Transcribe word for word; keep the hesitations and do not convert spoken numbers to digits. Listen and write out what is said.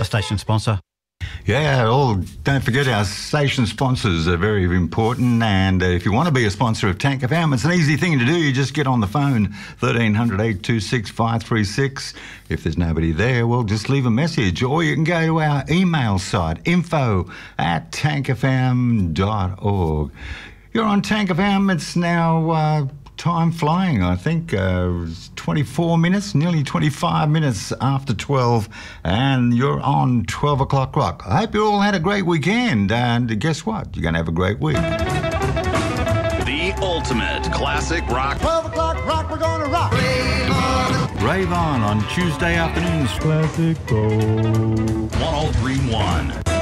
a station sponsor. Yeah, well, don't forget our station sponsors are very important, and uh, if you want to be a sponsor of Tank F M, it's an easy thing to do. You just get on the phone, thirteen hundred, eight two six, five three six. If there's nobody there, well, just leave a message, or you can go to our email site, info at tank f m dot org. You're on Tank F M. It's now uh, time flying, I think. Uh, twenty-four minutes, nearly twenty-five minutes after twelve, and you're on twelve o'clock rock. I hope you all had a great weekend, and guess what? You're going to have a great week. The ultimate classic rock. twelve o'clock rock, we're going to rock. Rave on. Rave on on Tuesday afternoons. Classic Gold. one oh three point one.